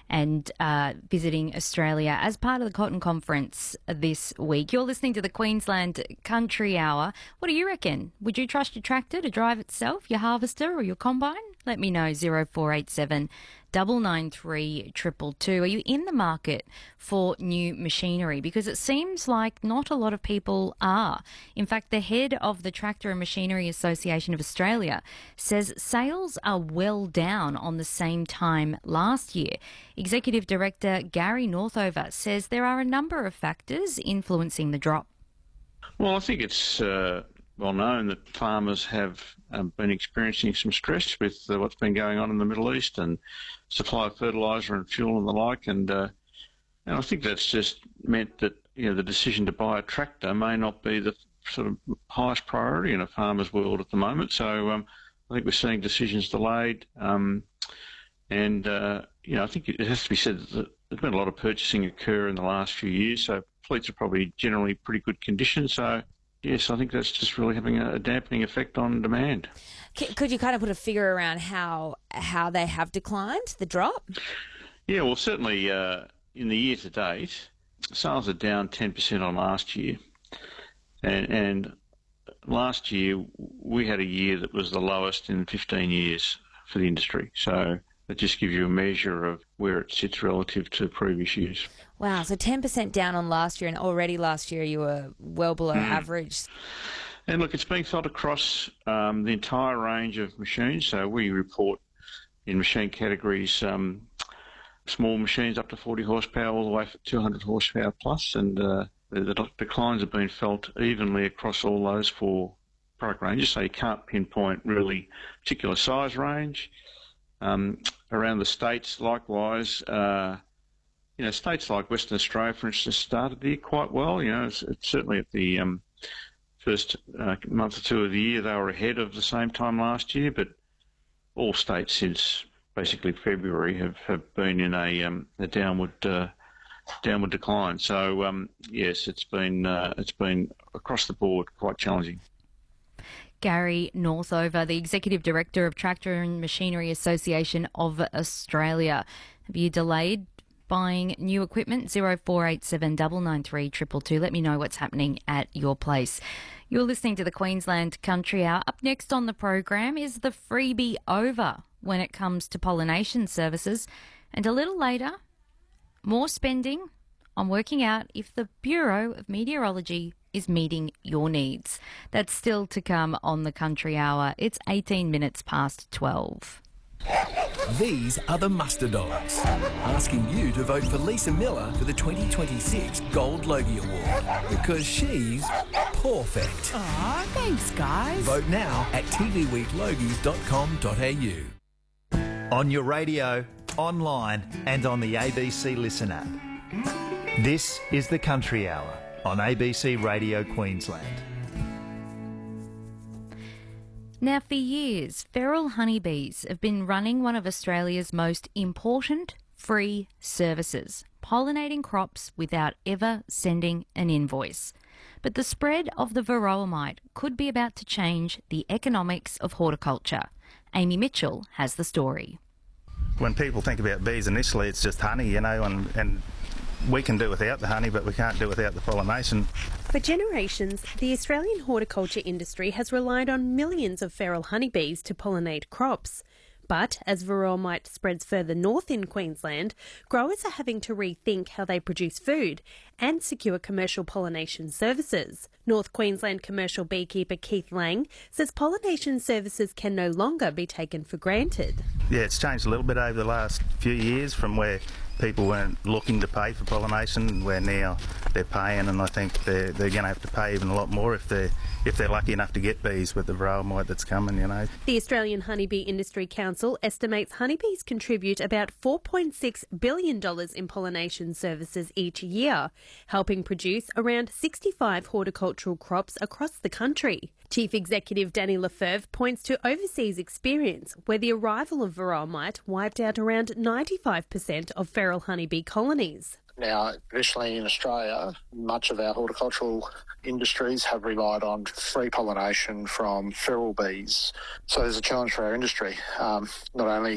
and visiting Australia as part of the Cotton Conference this week. You're listening to the Queensland Country Hour. What do you reckon? Would you trust your tractor to drive itself, your harvester or your combine? Let me know, 0487 993 222. Are you in the market for new machinery? Because it seems like not a lot of people are. In fact, the head of the Tractor and Machinery Association of Australia says sales are well down on the same time last year. Executive Director Gary Northover says there are a number of factors influencing the drop. Well, I think it's well known that farmers have been experiencing some stress with what's been going on in the Middle East and supply of fertiliser and fuel and the like, and I think that's just meant that the decision to buy a tractor may not be the sort of highest priority in a farmer's world at the moment. So I think we're seeing decisions delayed, and I think it has to be said that there's been a lot of purchasing occur in the last few years, so fleets are probably generally pretty good condition. So yes, I think that's just really having a dampening effect on demand. Could you kind of put a figure around how they have declined, the drop? Yeah, well, certainly in the year to date, sales are down 10% on last year. And last year, we had a year that was the lowest in 15 years for the industry. So that just gives you a measure of where it sits relative to previous years. Wow, so 10% down on last year, and already last year you were well below average. And look, it's been felt across the entire range of machines. So we report in machine categories small machines up to 40 horsepower all the way for 200 horsepower plus, and the declines have been felt evenly across all those four product ranges, so you can't pinpoint really particular size range. Around the states, likewise, states like Western Australia, for instance, started the year quite well. It's certainly at the first month or two of the year, they were ahead of the same time last year, but all states since basically February have been in a downward decline. So yes, it's been across the board quite challenging. Gary Northover, the Executive Director of Tractor and Machinery Association of Australia. Have you delayed buying new equipment? 0487 993 222. Let me know what's happening at your place. You're listening to the Queensland Country Hour. Up next on the program, is the freebie over when it comes to pollination services? And a little later, more spending on working out if the Bureau of Meteorology is meeting your needs. That's still to come on the Country Hour. It's 18 minutes past 12. These are the Muster Dogs, asking you to vote for Lisa Miller for the 2026 Gold Logie Award, because she's perfect. Aw, thanks, guys. Vote now at tvweeklogies.com.au. On your radio, online and on the ABC Listen app. This is the Country Hour on ABC Radio Queensland. Now, for years, feral honeybees have been running one of Australia's most important free services, pollinating crops without ever sending an invoice. But the spread of the varroa mite could be about to change the economics of horticulture. Amy Mitchell has the story. When people think about bees initially, it's just honey, and we can do without the honey, but we can't do without the pollination. For generations, the Australian horticulture industry has relied on millions of feral honeybees to pollinate crops. But as varroa mite spreads further north in Queensland, growers are having to rethink how they produce food and secure commercial pollination services. North Queensland commercial beekeeper Keith Lang says pollination services can no longer be taken for granted. Yeah, it's changed a little bit over the last few years from where people weren't looking to pay for pollination, where now they're paying, and I think they're going to have to pay even a lot more if they're lucky enough to get bees with the varroa mite that's coming, The Australian Honeybee Industry Council estimates honeybees contribute about $4.6 billion in pollination services each year, helping produce around 65 horticultural crops across the country. Chief Executive Danny Lefebvre points to overseas experience where the arrival of varroa mite wiped out around 95% of feral honeybee colonies. Now, traditionally in Australia, much of our horticultural industries have relied on free pollination from feral bees. So there's a challenge for our industry, not only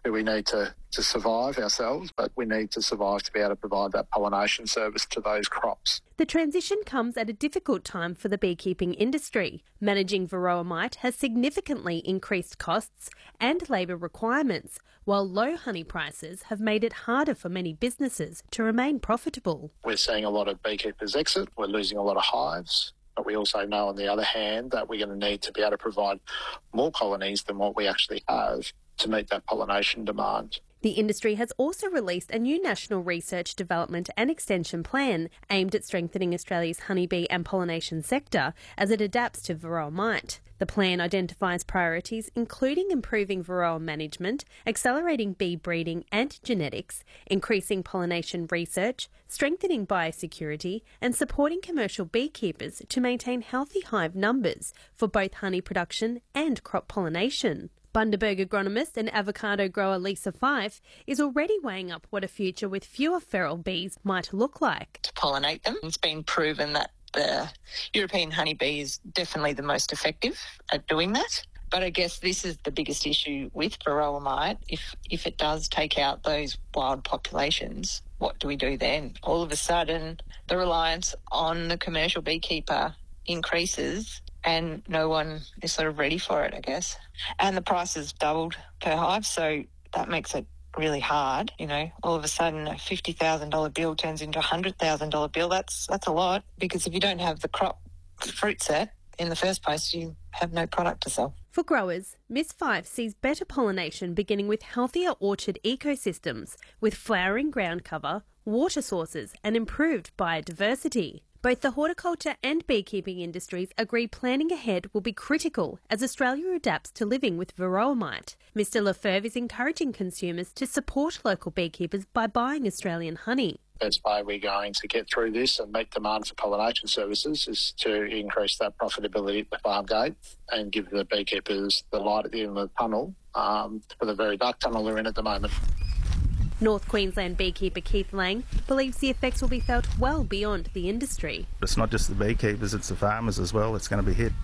do we need to survive ourselves, but we need to survive to be able to provide that pollination service to those crops. The transition comes at a difficult time for the beekeeping industry. Managing varroa mite has significantly increased costs and labour requirements, while low honey prices have made it harder for many businesses to remain profitable. We're seeing a lot of beekeepers exit. We're losing a lot of hives. But we also know, on the other hand, that we're going to need to be able to provide more colonies than what we actually have to meet that pollination demand. The industry has also released a new national research, development and extension plan aimed at strengthening Australia's honeybee and pollination sector as it adapts to varroa mite. The plan identifies priorities including improving varroa management, accelerating bee breeding and genetics, increasing pollination research, strengthening biosecurity and supporting commercial beekeepers to maintain healthy hive numbers for both honey production and crop pollination. Bundaberg agronomist and avocado grower Lisa Fife is already weighing up what a future with fewer feral bees might look like. To pollinate them, it's been proven that the European honeybee is definitely the most effective at doing that. But I guess this is the biggest issue with varroa mite. If it does take out those wild populations, what do we do then? All of a sudden, the reliance on the commercial beekeeper increases and no one is sort of ready for it, I guess. And the price has doubled per hive, so that makes it really hard. You know, all of a sudden a $50,000 bill turns into a $100,000 bill. That's a lot, because if you don't have the fruit set in the first place, you have no product to sell. For growers, Ms. Fife sees better pollination beginning with healthier orchard ecosystems, with flowering ground cover, water sources and improved biodiversity. Both the horticulture and beekeeping industries agree planning ahead will be critical as Australia adapts to living with varroa mite. Mr Lefebvre is encouraging consumers to support local beekeepers by buying Australian honey. The best way we're going to get through this and meet demand for pollination services is to increase that profitability at the farm gate and give the beekeepers the light at the end of the tunnel for the very dark tunnel they're in at the moment. North Queensland beekeeper Keith Lang believes the effects will be felt well beyond the industry. It's not just the beekeepers, it's the farmers as well. It's going to be hit.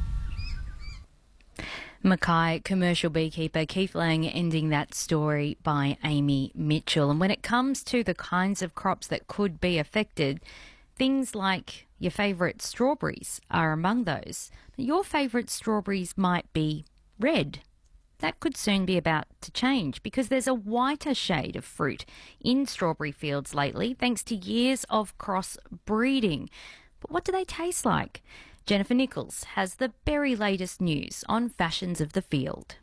Mackay commercial beekeeper Keith Lang ending that story by Amy Mitchell. And when it comes to the kinds of crops that could be affected, things like your favourite strawberries are among those. Your favourite strawberries might be red. That could soon be about to change because there's a whiter shade of fruit in strawberry fields lately thanks to years of cross breeding. But what do they taste like? Jennifer Nichols has the very latest news on fashions of the field.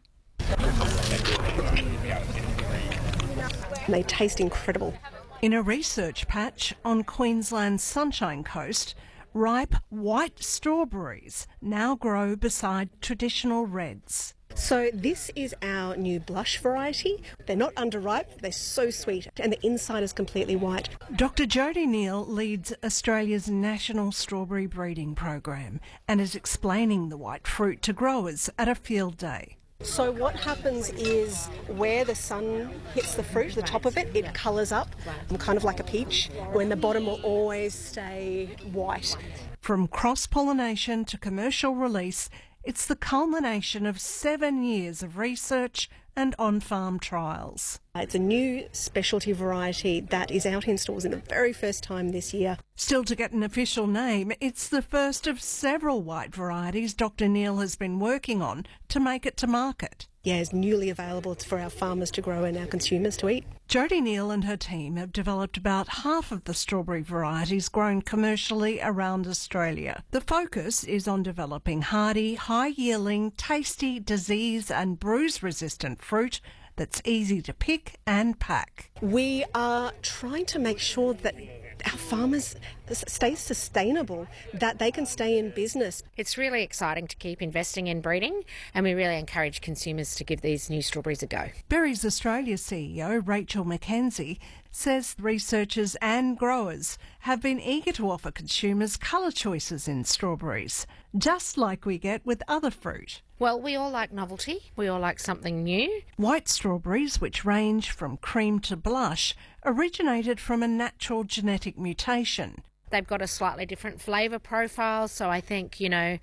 They taste incredible. In a research patch on Queensland's Sunshine Coast, ripe white strawberries now grow beside traditional reds. So this is our new blush variety. They're not underripe, they're so sweet, and the inside is completely white. Dr Jodie Neal leads Australia's national strawberry breeding program and is explaining the white fruit to growers at a field day. So what happens is where the sun hits the fruit, the top of it, it colours up, kind of like a peach, when the bottom will always stay white. From cross-pollination to commercial release, it's the culmination of 7 years of research and on-farm trials. It's a new specialty variety that is out in stores in the very first time this year. Still to get an official name, it's the first of several white varieties Dr Neal has been working on to make it to market. Yeah, it's newly available for our farmers to grow and our consumers to eat. Jodie Neal and her team have developed about half of the strawberry varieties grown commercially around Australia. The focus is on developing hardy, high-yielding, tasty, disease and bruise-resistant fruit that's easy to pick and pack. We are trying to make sure that our farmers stay sustainable, that they can stay in business. It's really exciting to keep investing in breeding, and we really encourage consumers to give these new strawberries a go. Berries Australia CEO Rachel McKenzie says researchers and growers have been eager to offer consumers colour choices in strawberries, just like we get with other fruit. Well, we all like novelty. We all like something new. White strawberries, which range from cream to blush, originated from a natural genetic mutation. They've got a slightly different flavour profile, so I think,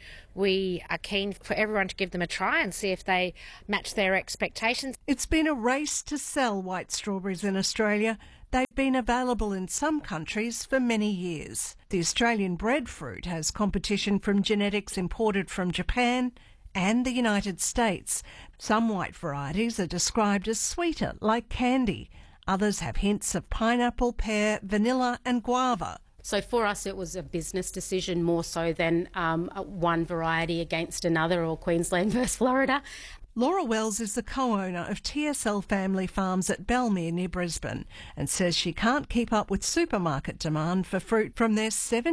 we are keen for everyone to give them a try and see if they match their expectations. It's been a race to sell white strawberries in Australia. They've been available in some countries for many years. The Australian breadfruit has competition from genetics imported from Japan and the United States. Some white varieties are described as sweeter, like candy. Others have hints of pineapple, pear, vanilla and guava. So for us, it was a business decision more so than one variety against another, or Queensland versus Florida. Laura Wells is the co-owner of TSL Family Farms at Belmere near Brisbane and says she can't keep up with supermarket demand for fruit from their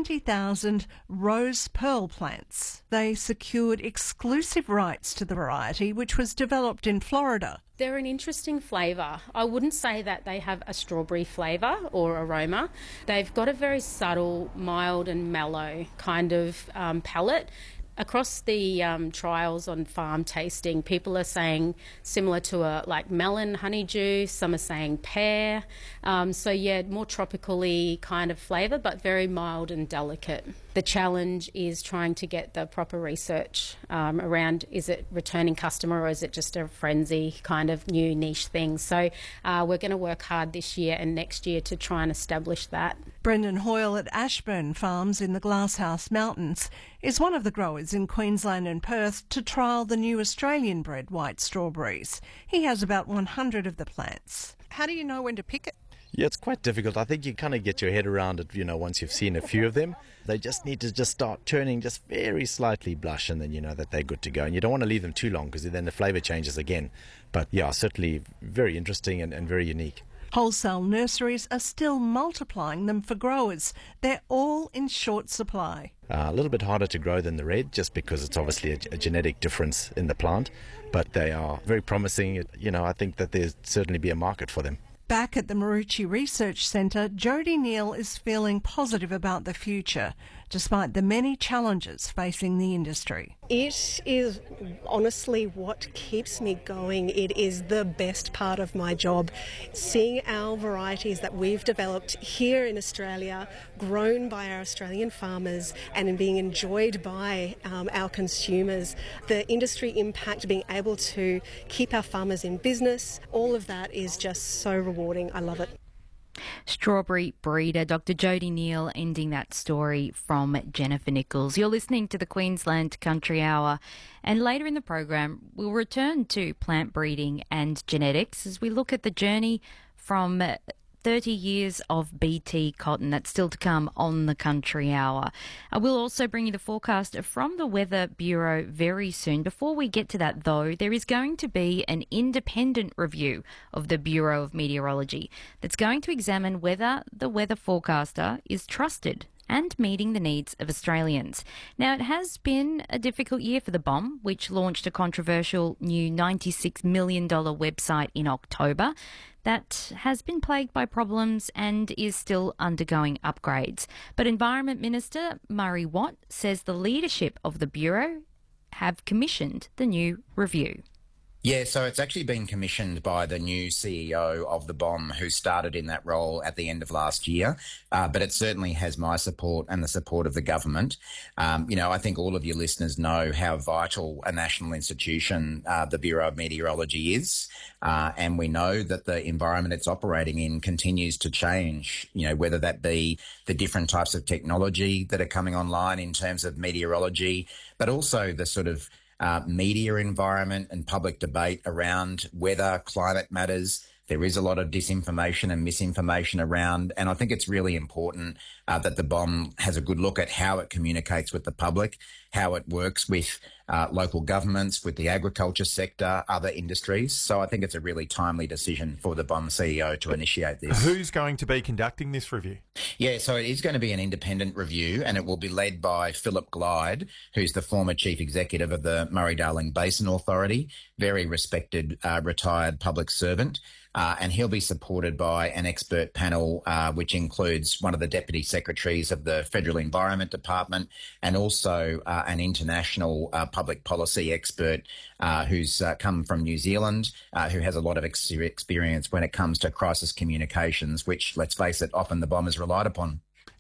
70,000 rose pearl plants. They secured exclusive rights to the variety, which was developed in Florida. They're an interesting flavour. I wouldn't say that they have a strawberry flavour or aroma. They've got a very subtle, mild and mellow kind of palate. Across the trials on farm tasting, people are saying similar to a melon honeydew, some are saying pear. More tropically kind of flavour, but very mild and delicate. The challenge is trying to get the proper research around, is it returning customer or is it just a frenzy kind of new niche thing? So we're going to work hard this year and next year to try and establish that. Brendan Hoyle at Ashburn Farms in the Glasshouse Mountains is one of the growers in Queensland and Perth to trial the new Australian-bred white strawberries. He has about 100 of the plants. How do you know when to pick it? Yeah, it's quite difficult. I think you kind of get your head around it, once you've seen a few of them. They just need to start turning just very slightly blush, and then you know that they're good to go. And you don't want to leave them too long because then the flavour changes again. But yeah, certainly very interesting and very unique. Wholesale nurseries are still multiplying them for growers. They're all in short supply. A little bit harder to grow than the red, just because it's obviously a genetic difference in the plant. But they are very promising. I think that there's certainly be a market for them. Back at the Maroochy Research Centre, Jodie Neal is feeling positive about the future, despite the many challenges facing the industry. It is honestly what keeps me going. It is the best part of my job. Seeing our varieties that we've developed here in Australia, grown by our Australian farmers and being enjoyed by our consumers, the industry impact, being able to keep our farmers in business, all of that is just so rewarding. I love it. Strawberry breeder Dr. Jodie Neal ending that story from Jennifer Nichols. You're listening to the Queensland Country Hour, and later in the program we'll return to plant breeding and genetics as we look at the journey from 30 years of BT cotton. That's still to come on the Country Hour. I will also bring you the forecast from the Weather Bureau very soon. Before we get to that, though, there is going to be an independent review of the Bureau of Meteorology that's going to examine whether the weather forecaster is trusted and meeting the needs of Australians. Now, it has been a difficult year for the BOM, which launched a controversial new $96 million website in October that has been plagued by problems and is still undergoing upgrades. But Environment Minister Murray Watt says the leadership of the Bureau have commissioned the new review. Yeah, so it's actually been commissioned by the new CEO of the BOM, who started in that role at the end of last year. But it certainly has my support and the support of the government. I think all of your listeners know how vital a national institution the Bureau of Meteorology is. And we know that the environment it's operating in continues to change, whether that be the different types of technology that are coming online in terms of meteorology, but also the sort of media environment and public debate around weather, climate matters. There is a lot of disinformation and misinformation around, and I think it's really important that the BOM has a good look at how it communicates with the public, how it works with local governments, with the agriculture sector, other industries. So I think it's a really timely decision for the BOM CEO to initiate this. Who's going to be conducting this review? Yeah, so it is going to be an independent review, and it will be led by Philip Glyde, who's the former Chief Executive of the Murray-Darling Basin Authority, very respected retired public servant. And he'll be supported by an expert panel, which includes one of the Deputy Secretaries of the Federal Environment Department and also an international public policy expert who's come from New Zealand, who has a lot of experience when it comes to crisis communications, which, let's face it, often the BOM is relied upon.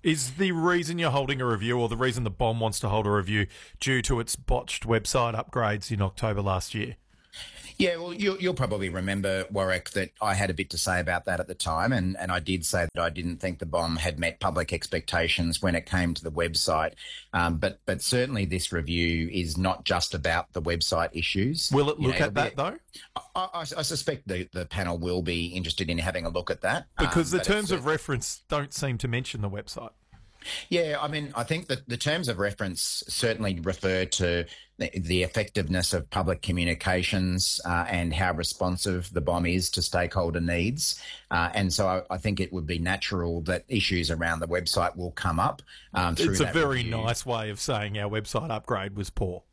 Is the reason you're holding a review, or the reason the BOM wants to hold a review, due to its botched website upgrades in October last year? Yeah, well, you'll probably remember, Warwick, that I had a bit to say about that at the time, and I did say that I didn't think the BOM had met public expectations when it came to the website. But certainly this review is not just about the website issues. Will it look at that, though? I suspect the panel will be interested in having a look at that. Because the terms of reference don't seem to mention the website. Yeah, I mean, I think that the terms of reference certainly refer to the effectiveness of public communications and how responsive the BOM is to stakeholder needs. And so I think it would be natural that issues around the website will come up through It's a that very review. nice way of saying our website upgrade was poor.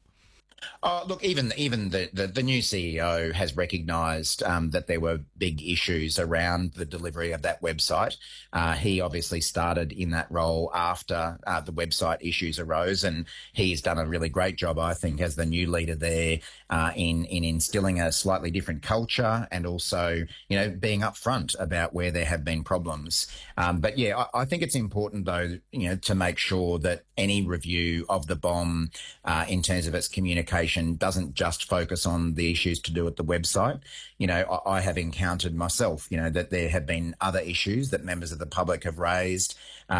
Oh, look, even the new CEO has recognised that there were big issues around the delivery of that website. He obviously started in that role after the website issues arose, and he's done a really great job, I think, as the new leader there in instilling a slightly different culture and also, being upfront about where there have been problems. But yeah, I think it's important though, to make sure that any review of the BOM in terms of its communication doesn't just focus on the issues to do with the website. I have encountered myself, that there have been other issues that members of the public have raised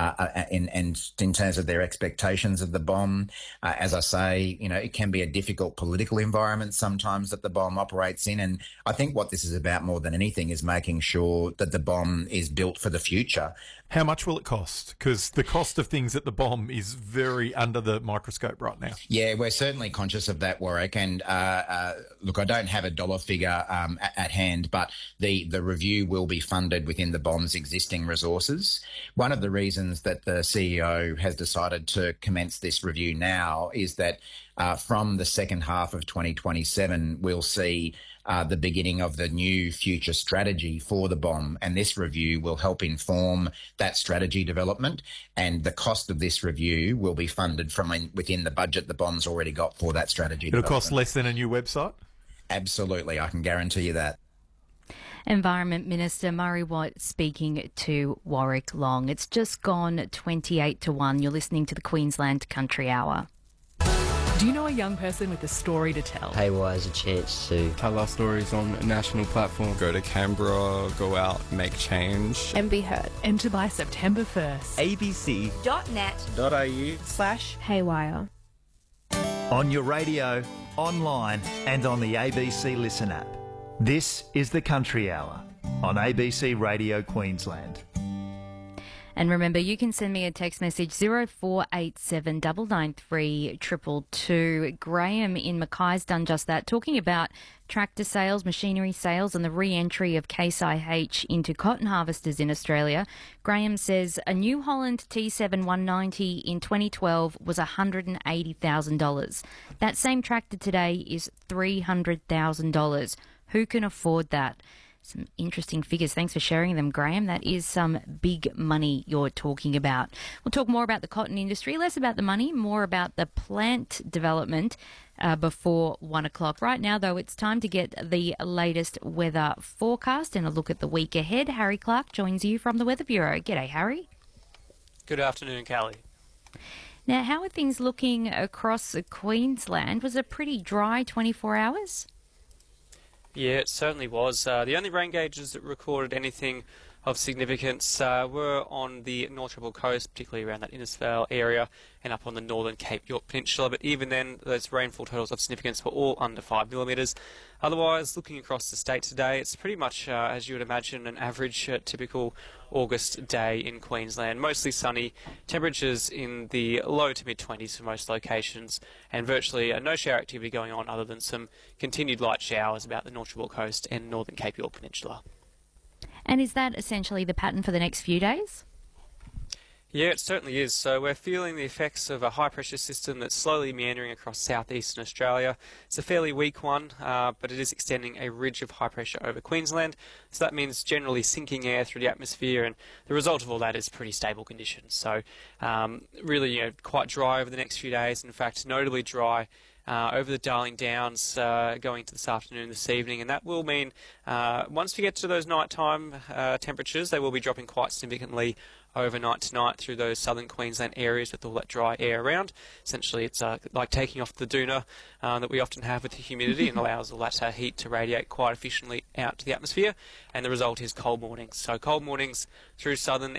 and in terms of their expectations of the BOM. As I say, it can be a difficult political environment sometimes that the BOM operates in. And I think what this is about more than anything is making sure that the BOM is built for the future. How much will it cost? Because the cost of things at the BOM is very under the microscope right now. Yeah, we're certainly conscious of that, Warwick. And look, I don't have a dollar figure at hand, but the review will be funded within the BOM's existing resources. One of the reasons that the CEO has decided to commence this review now is that from the second half of 2027, we'll see the beginning of the new future strategy for the BOM, and this review will help inform that strategy development, and the cost of this review will be funded from within the budget the BOM's already got for that strategy It'll development. cost less than a new website? Absolutely, I can guarantee you that. Environment Minister Murray Watt speaking to Warwick Long. It's just gone 28 to 1. You're listening to the Queensland Country Hour. Do you know a young person with a story to tell? Haywire is a chance to tell our stories on a national platform. Go to Canberra, go out, make change. And be heard. Enter by September 1st. abc.net.au/haywire. On your radio, online and on the ABC Listen app. This is the Country Hour on ABC Radio Queensland. And remember, you can send me a text message 0487 993 222. Graham in Mackay's done just that, talking about tractor sales, machinery sales and the re-entry of Case IH into cotton harvesters in Australia. Graham says a New Holland T7 190 in 2012 was $180,000. That same tractor today is $300,000. Who can afford that? Some interesting figures. Thanks for sharing them, Graham. That is some big money you're talking about. We'll talk more about the cotton industry, less about the money, more about the plant development before 1 o'clock. Right now, though, it's time to get the latest weather forecast and a look at the week ahead. Harry Clark joins you from the Weather Bureau. G'day, Harry. Good afternoon, Callie. Now, how are things looking across Queensland? Was it pretty dry 24 hours? Yeah, it certainly was. The only rain gauges that recorded anything of significance were on the North Triple Coast, particularly around that Innisfail area and up on the northern Cape York Peninsula. But even then, those rainfall totals of significance were all under 5 millimetres. Otherwise, looking across the state today, it's pretty much, as you would imagine, an average typical August day in Queensland. Mostly sunny, temperatures in the low to mid-20s for most locations, and virtually no shower activity going on other than some continued light showers about the North Triple Coast and northern Cape York Peninsula. And is that essentially the pattern for the next few days? Yeah, it certainly is. So we're feeling the effects of a high-pressure system that's slowly meandering across southeastern Australia. It's a fairly weak one, but it is extending a ridge of high pressure over Queensland. So that means generally sinking air through the atmosphere, and the result of all that is pretty stable conditions. So really, quite dry over the next few days. In fact, notably dry over the Darling Downs going into this afternoon, this evening, and that will mean once we get to those nighttime temperatures, they will be dropping quite significantly overnight tonight through those southern Queensland areas with all that dry air around. Essentially, it's like taking off the doona that we often have with the humidity and allows all that heat to radiate quite efficiently out to the atmosphere, and the result is cold mornings. So cold mornings through southern